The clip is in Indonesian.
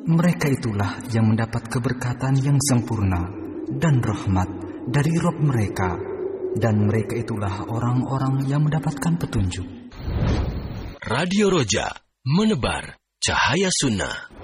Mereka itulah yang mendapat keberkatan yang sempurna dan rahmat dari Rabb mereka, dan mereka itulah orang-orang yang mendapatkan petunjuk. Radio Roja, menebar cahaya sunnah.